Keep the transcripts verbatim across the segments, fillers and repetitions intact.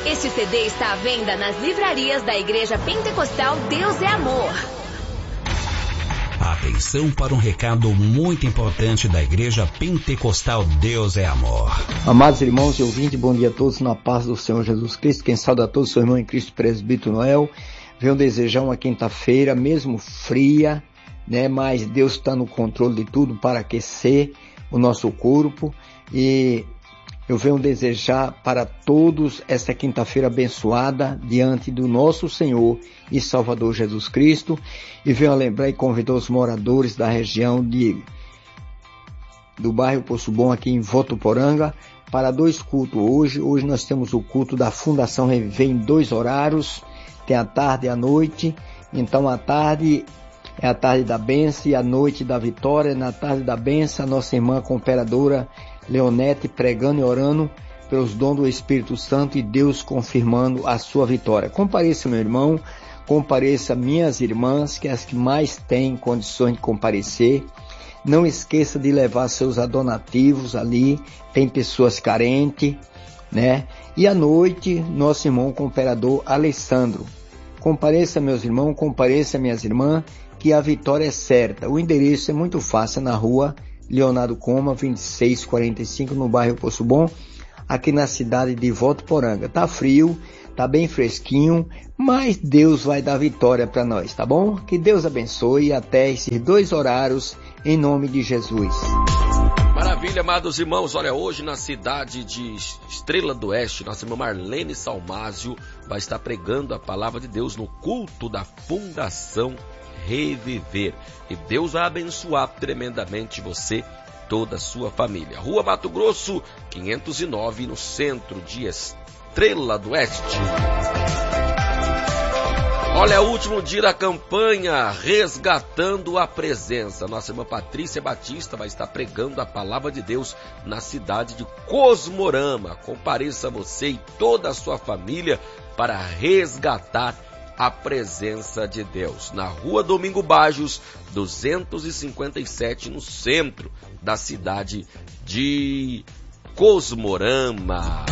Este C D está à venda nas livrarias da Igreja Pentecostal Deus é Amor. Atenção para um recado muito importante da Igreja Pentecostal Deus é Amor. Amados irmãos e ouvintes, bom dia a todos na paz do Senhor Jesus Cristo. Quem saúda a todos, seu irmão em Cristo, presbítero Noel. Venho desejar uma quinta-feira, mesmo fria, né? Mas Deus está no controle de tudo para aquecer o nosso corpo. E eu venho desejar para todos essa quinta-feira abençoada diante do nosso Senhor e Salvador Jesus Cristo. E venho lembrar e convidar os moradores da região de, do bairro Poço Bom, aqui em Votuporanga, para dois cultos hoje. Hoje nós temos o culto da Fundação Reviver em dois horários. Tem a tarde e a noite. Então a tarde é a tarde da bênção e a noite da vitória. Na tarde da bênção, a nossa irmã cooperadora Leonete pregando e orando pelos dons do Espírito Santo e Deus confirmando a sua vitória. Compareça, meu irmão, compareça minhas irmãs, que é as que mais têm condições de comparecer. Não esqueça de levar seus adonativos ali, tem pessoas carentes, né? E à noite, nosso irmão cooperador Alessandro. Compareça, meus irmãos, compareça, minhas irmãs, que a vitória é certa. O endereço é muito fácil, na rua Leonardo Coma, vinte e seis quarenta e cinco, no bairro Poço Bom, aqui na cidade de Votuporanga. Tá frio, tá bem fresquinho, mas Deus vai dar vitória para nós, tá bom? Que Deus abençoe até esses dois horários, em nome de Jesus. Maravilha, amados irmãos. Olha, hoje na cidade de Estrela do Oeste, nossa irmã Marlene Salmásio vai estar pregando a palavra de Deus no culto da Fundação Reviver. E Deus vai abençoar tremendamente você, toda a sua família. Rua Mato Grosso, quinhentos e nove, no centro de Estrela do Oeste. Olha, é o último dia da campanha Resgatando a Presença. Nossa irmã Patrícia Batista vai estar pregando a palavra de Deus na cidade de Cosmorama. Compareça você e toda a sua família para resgatar a presença de Deus. Na rua Domingo Bajos, duzentos e cinquenta e sete, no centro da cidade de Cosmorama.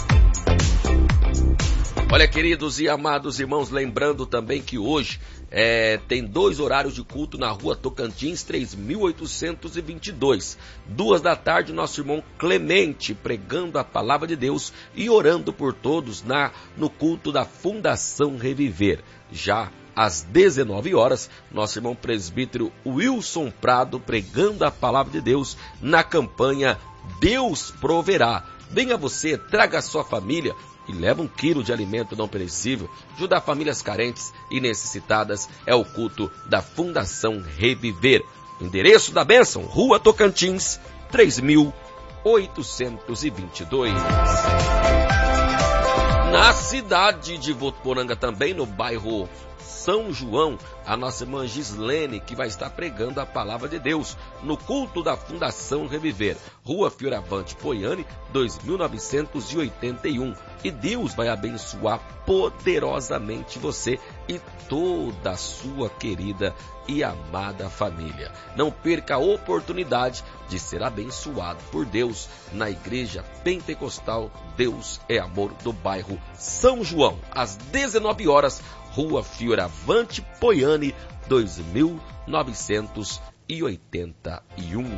Olha, queridos e amados irmãos, lembrando também que hoje é, tem dois horários de culto na rua Tocantins, três mil oitocentos e vinte e dois. Duas da tarde, nosso irmão Clemente pregando a palavra de Deus e orando por todos na, no culto da Fundação Reviver. Já às dezenove horas, nosso irmão presbítero Wilson Prado pregando a palavra de Deus na campanha Deus Proverá. Venha você, traga a sua família e leva um quilo de alimento não perecível. Ajudar famílias carentes e necessitadas é o culto da Fundação Reviver. Endereço da bênção, Rua Tocantins, três mil oitocentos e vinte e dois. Na cidade de Votuporanga também, no bairro São João, a nossa irmã Gislene, que vai estar pregando a palavra de Deus no culto da Fundação Reviver. Rua Fioravante Poiani, dois mil novecentos e oitenta e um. E Deus vai abençoar poderosamente você e toda a sua querida e amada família. Não perca a oportunidade de ser abençoado por Deus na Igreja Pentecostal Deus é Amor, do bairro São João, às dezenove horas, Rua Fioravante Poiani, dois mil novecentos e oitenta e um.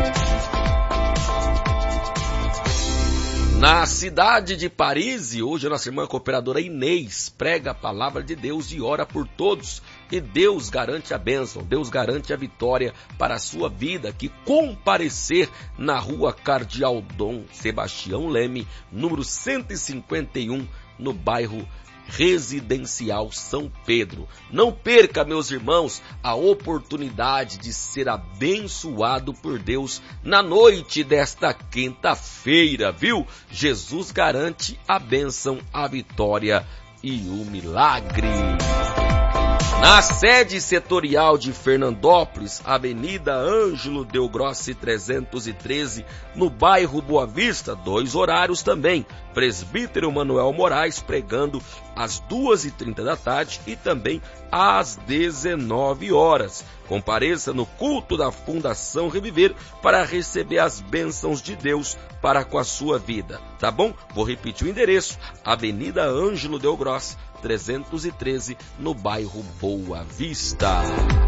Na cidade de Paris, hoje a nossa irmã cooperadora Inês prega a palavra de Deus e ora por todos. E Deus garante a bênção, Deus garante a vitória para a sua vida, que comparecer na rua Cardeal Dom Sebastião Leme, número cento e cinquenta e um, no bairro Residencial São Pedro. Não perca, meus irmãos, a oportunidade de ser abençoado por Deus na noite desta quinta-feira, viu? Jesus garante a bênção, a vitória e o milagre. Na sede setorial de Fernandópolis, Avenida Ângelo Del Grossi trezentos e treze, no bairro Boa Vista, dois horários também. Presbítero Manuel Moraes pregando às duas e trinta da tarde e também às dezenove horas. Compareça no culto da Fundação Reviver para receber as bênçãos de Deus para com a sua vida, tá bom? Vou repetir o endereço: Avenida Ângelo Del Gross, trezentos e treze, no bairro Boa Vista.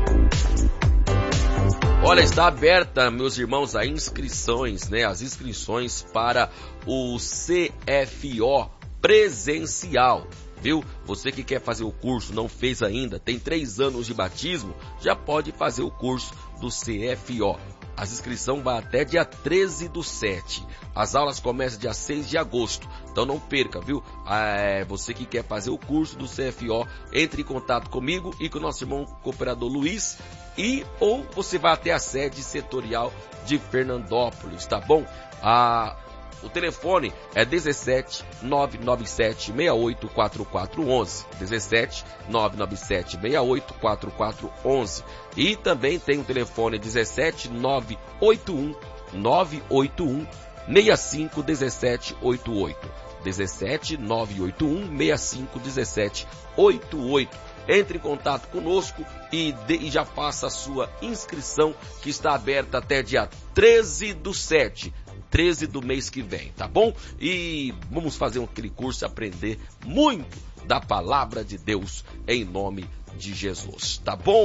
Olha, está aberta, meus irmãos, as inscrições, né? As inscrições para o C F O presencial, viu? Você que quer fazer o curso, não fez ainda, tem três anos de batismo, já pode fazer o curso do C F O. As inscrições vão até dia treze do sete. As aulas começam dia seis de agosto. Então não perca, viu? É, você que quer fazer o curso do C F O, entre em contato comigo e com o nosso irmão cooperador Luiz. E ou você vai até a sede setorial de Fernandópolis, tá bom? A... O telefone é dezessete, nove nove sete, seis oito quatro quatro um um. dezessete, nove nove sete, seis oito quatro quatro um um. E também tem o telefone dezessete, nove oito um, nove oito um, seis cinco um sete oito oito. dezessete, nove oito um, seis cinco um sete oito oito. Entre em contato conosco e, de, e já faça a sua inscrição, que está aberta até dia treze do sete. treze do mês que vem, tá bom? E vamos fazer aquele curso, aprender muito da palavra de Deus em nome de Jesus, tá bom?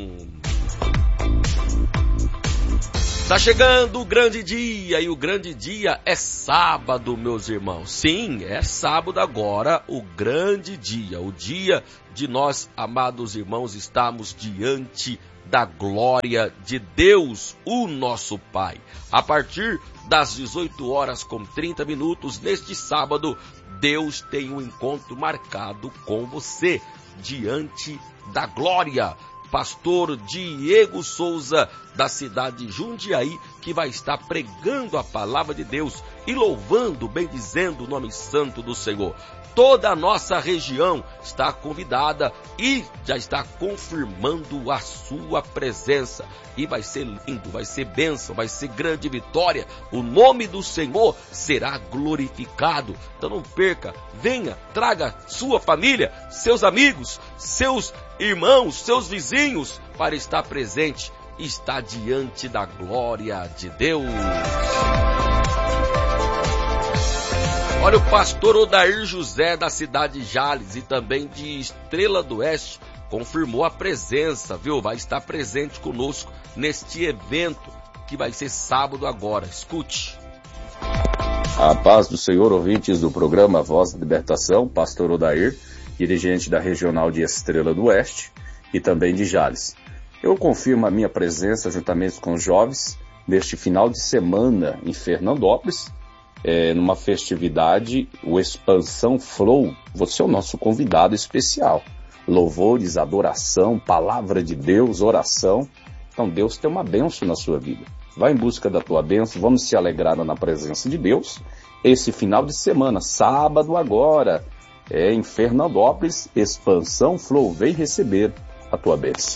Tá chegando o grande dia, e o grande dia é sábado, meus irmãos. Sim, é sábado agora, o grande dia, o dia de nós, amados irmãos, estarmos diante da glória de Deus, o nosso Pai. A partir das dezoito horas com trinta minutos, neste sábado, Deus tem um encontro marcado com você, diante da glória. Pastor Diego Souza, da cidade de Jundiaí, que vai estar pregando a palavra de Deus e louvando, bendizendo o nome santo do Senhor. Toda a nossa região está convidada e já está confirmando a sua presença. E vai ser lindo, vai ser bênção, vai ser grande vitória. O nome do Senhor será glorificado. Então não perca, venha, traga sua família, seus amigos, seus irmãos, seus vizinhos, para estar presente e estar diante da glória de Deus. Olha, o pastor Odair José, da cidade de Jales e também de Estrela do Oeste, confirmou a presença, viu? Vai estar presente conosco neste evento que vai ser sábado agora. Escute. A paz do Senhor, ouvintes do programa Voz da Libertação, pastor Odair, dirigente da Regional de Estrela do Oeste e também de Jales. Eu confirmo a minha presença juntamente com os jovens neste final de semana em Fernandópolis, É, numa festividade, o Expansão Flow. Você é o nosso convidado especial. Louvores, adoração, palavra de Deus, oração. Então Deus tem uma bênção na sua vida. Vai em busca da tua bênção, vamos se alegrar na presença de Deus. Esse final de semana, sábado agora, é em Fernandópolis, Expansão Flow. Vem receber a tua bênção.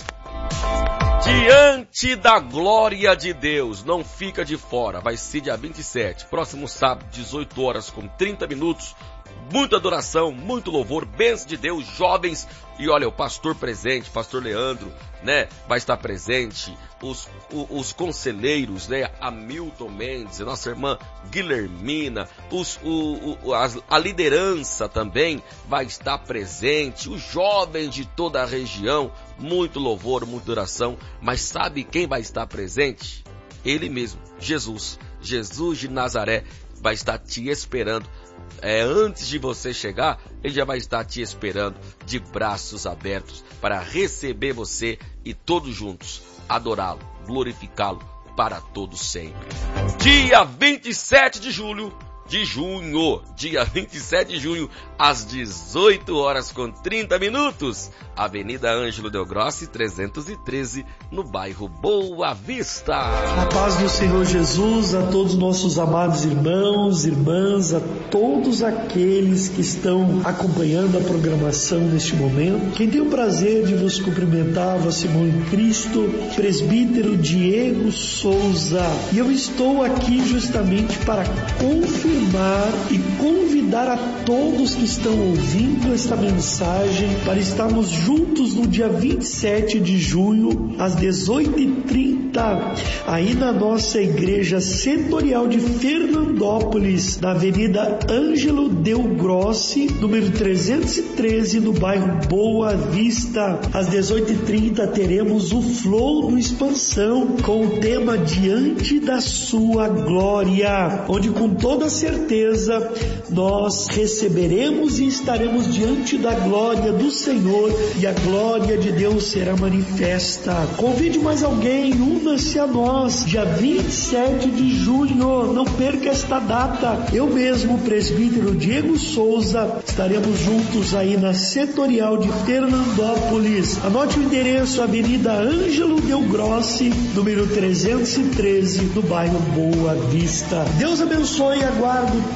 Diante da glória de Deus, não fica de fora, vai ser dia vinte e sete, próximo sábado, dezoito horas com trinta minutos, muita adoração, muito louvor, bênção de Deus, jovens, e olha, o pastor presente, pastor Leandro, né, vai estar presente, os, os, os conselheiros, né, Hamilton Mendes, a nossa irmã Guilhermina, os, o, o, a, a liderança também vai estar presente, os jovens de toda a região, muito louvor, muita oração, mas sabe quem vai estar presente? Ele mesmo, Jesus, Jesus de Nazaré, vai estar te esperando. É, antes de você chegar, ele já vai estar te esperando de braços abertos para receber você e todos juntos adorá-lo, glorificá-lo para todos sempre. Dia vinte e sete de julho, de junho, dia vinte e sete de junho, às dezoito horas com trinta minutos, Avenida Ângelo Del Gross, trezentos e treze, no bairro Boa Vista. A paz do Senhor Jesus a todos os nossos amados irmãos, irmãs, a todos aqueles que estão acompanhando a programação neste momento. Quem tem o prazer de vos cumprimentar, vosso irmão em Cristo, presbítero Diego Souza. E eu estou aqui justamente para confirmar e convidar convidar a todos que estão ouvindo esta mensagem para estarmos juntos no dia vinte e sete de junho, às dezoito e trinta, aí na nossa igreja setorial de Fernandópolis, na Avenida Ângelo Del Grossi, número trezentos e treze, no bairro Boa Vista. Às dezoito e trinta teremos o Flow do Expansão, com o tema Diante da Sua Glória, onde com toda certeza nós receberemos e estaremos diante da glória do Senhor, e a glória de Deus será manifesta. Convide mais alguém, una-se a nós, dia vinte e sete de junho, não perca esta data. Eu mesmo, presbítero Diego Souza, estaremos juntos aí na setorial de Fernandópolis. Anote o endereço, Avenida Ângelo Del Grossi, número trezentos e treze, no bairro Boa Vista. Deus abençoe e aguardo